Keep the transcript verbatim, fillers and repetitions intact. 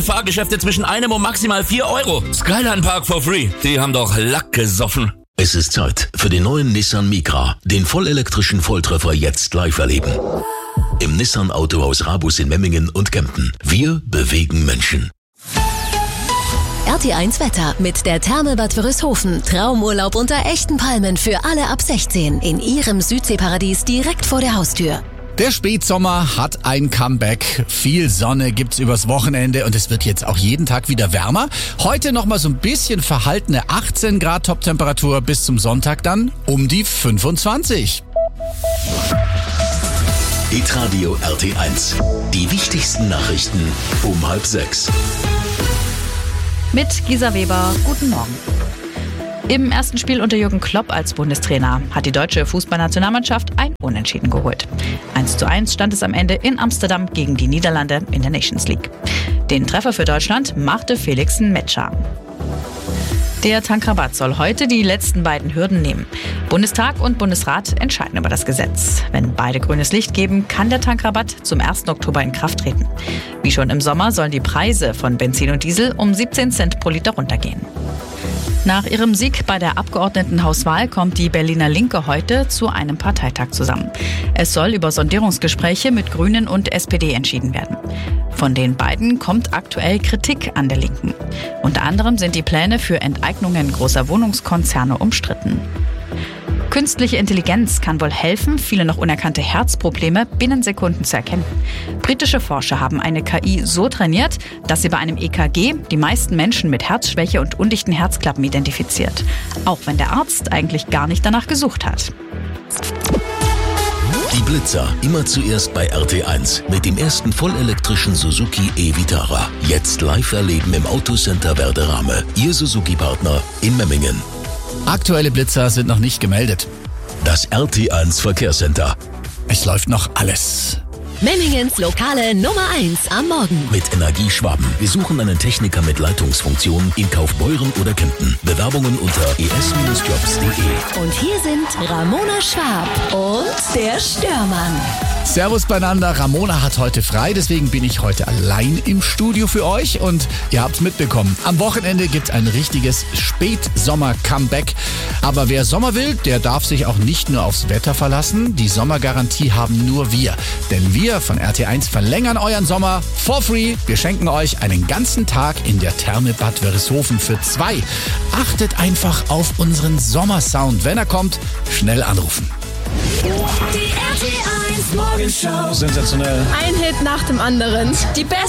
Fahrgeschäfte zwischen einem und maximal vier Euro. Skyline Park for free. Die haben doch Lack gesoffen. Es ist Zeit für den neuen Nissan Micra, den vollelektrischen Volltreffer jetzt live erleben. Im Nissan Autohaus Rabus in Memmingen und Kempten. Wir bewegen Menschen. R T eins Wetter mit der Therme Bad Wörishofen. Traumurlaub unter echten Palmen für alle ab sechzehn. In Ihrem Südseeparadies direkt vor der Haustür. Der Spätsommer hat ein Comeback. Viel Sonne gibt's übers Wochenende und es wird jetzt auch jeden Tag wieder wärmer. Heute nochmal so ein bisschen verhaltene achtzehn Grad Toptemperatur, bis zum Sonntag dann um die fünfundzwanzig. Hitradio R T eins. Die wichtigsten Nachrichten um halb sechs. Mit Gisa Weber, guten Morgen. Im ersten Spiel unter Jürgen Klopp als Bundestrainer hat die deutsche Fußballnationalmannschaft ein Unentschieden geholt. eins zu eins stand es am Ende in Amsterdam gegen die Niederlande in der Nations League. Den Treffer für Deutschland machte Felix Metscher. Der Tankrabatt soll heute die letzten beiden Hürden nehmen. Bundestag und Bundesrat entscheiden über das Gesetz. Wenn beide grünes Licht geben, kann der Tankrabatt zum ersten Oktober in Kraft treten. Wie schon im Sommer sollen die Preise von Benzin und Diesel um siebzehn Cent pro Liter runtergehen. Nach ihrem Sieg bei der Abgeordnetenhauswahl kommt die Berliner Linke heute zu einem Parteitag zusammen. Es soll über Sondierungsgespräche mit Grünen und S P D entschieden werden. Von den beiden kommt aktuell Kritik an der Linken. Unter anderem sind die Pläne für Enteignungen großer Wohnungskonzerne umstritten. Künstliche Intelligenz kann wohl helfen, viele noch unerkannte Herzprobleme binnen Sekunden zu erkennen. Britische Forscher haben eine K I so trainiert, dass sie bei einem E K G die meisten Menschen mit Herzschwäche und undichten Herzklappen identifiziert. Auch wenn der Arzt eigentlich gar nicht danach gesucht hat. Die Blitzer, immer zuerst bei R T eins mit dem ersten vollelektrischen Suzuki e-Vitara. Jetzt live erleben im Autocenter Werderame. Ihr Suzuki-Partner in Memmingen. Aktuelle Blitzer sind noch nicht gemeldet. Das R T eins Verkehrscenter. Es läuft noch alles. Memmingens lokale Nummer eins am Morgen. Mit Energie Schwaben. Wir suchen einen Techniker mit Leitungsfunktion in Kaufbeuren oder Kempten. Bewerbungen unter e s Bindestrich jobs punkt de. Und hier sind Ramona Schwab und der Störmann. Servus beieinander, Ramona hat heute frei, deswegen bin ich heute allein im Studio für euch und ihr habt's mitbekommen. Am Wochenende gibt's ein richtiges Spätsommer-Comeback. Aber wer Sommer will, der darf sich auch nicht nur aufs Wetter verlassen. Die Sommergarantie haben nur wir. Denn wir von R T eins verlängern euren Sommer for free. Wir schenken euch einen ganzen Tag in der Therme Bad Wörishofen für zwei. Achtet einfach auf unseren Sommersound. Wenn er kommt, schnell anrufen. Die R T eins Morgenshow. Sensationell. Ein Hit nach dem anderen. Die besten